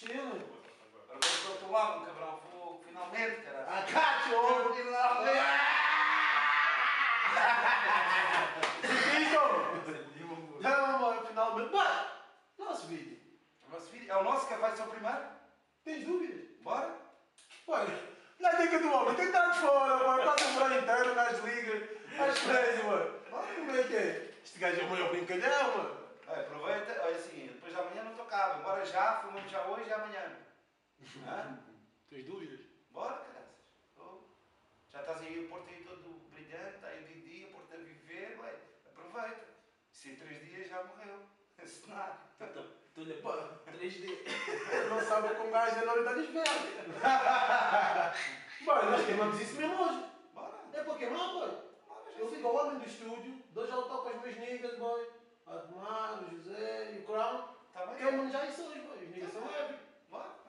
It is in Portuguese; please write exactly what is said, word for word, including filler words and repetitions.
Chill. Agora vou tomar um cabrão fogo, finalmente, caralho. Ah, cacho! Finalmente! Então, não, mano, finalmente. Mano, nosso vídeo. O nosso vídeo é o nosso que vai ser o primeiro? Tens dúvidas? Bora? Mano, na dica do homem, tem que estar de fora, mano. Está a verão inteiro, nas ligas, às três, mano. Mano, como é que é? Este gajo é o maior brincalhão, mano. Olha, aproveita, olha assim, depois de amanhã não tocava. Bora já, filmamos já hoje e amanhã. Hã? Tens dúvidas? Bora, caraças. Oh. Já estás aí, o Porto aí todo brilhante, está aí de dia, o Porto a viver, ué, aproveita. Se em três dias já morreu. Esse cenário. Tu-lhe, pô, três dias. Não sabe como gajo da noite está desvelado. Mano, nós queimamos isso mesmo hoje. Bora. É para queimar, boy. Eu fico ao homem do estúdio, dou já o toque aos meus niggas, boy. Admar, o José e